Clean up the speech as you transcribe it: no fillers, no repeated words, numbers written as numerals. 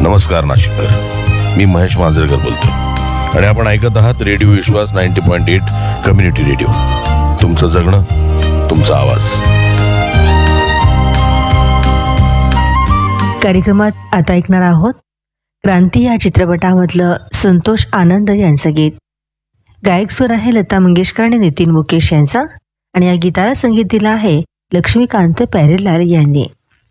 नमस्कार नाशिककर, मी महेश मांजरेकर बोलतोय आणि आपण ऐकत आहात रेडिओ विश्वास 90.8 कम्युनिटी रेडिओ. तुमचं जगणं, तुमचा आवाज. कार्यक्रमात आता ऐकणार आहोत क्रांती या चित्रपटामधलं संतोष आनंद यांचं गीत. गायक स्वर आहे लता मंगेशकर आणि नितीन मुकेश यांचा आणि या गीताला संगीत दिलं आहे लक्ष्मीकांत प्यारेलाल यांनी.